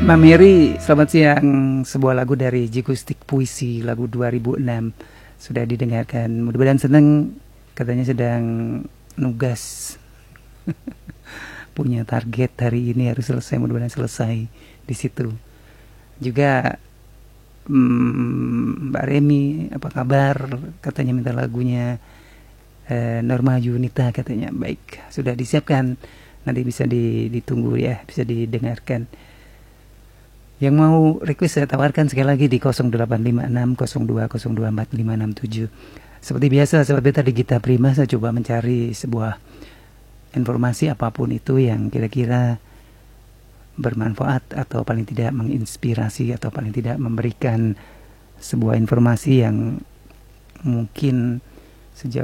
Mbak Mary, selamat siang. Sebuah lagu dari Jikustik Puisi, lagu 2006 sudah didengarkan. Mudah-mudahan senang, katanya sedang nugas. Punya target hari ini harus selesai, mudah-mudahan selesai di situ. Juga Mbak Remi, apa kabar? Katanya minta lagunya Norma Yunita katanya. Baik, sudah disiapkan. Nanti bisa ditunggu ya, bisa didengarkan. Yang mau request saya tawarkan sekali lagi di 0856 02024567. Seperti biasa, sahabat beta di Gita Prima, saya coba mencari sebuah informasi apapun itu yang kira-kira bermanfaat atau paling tidak menginspirasi atau paling tidak memberikan sebuah informasi yang mungkin sejauh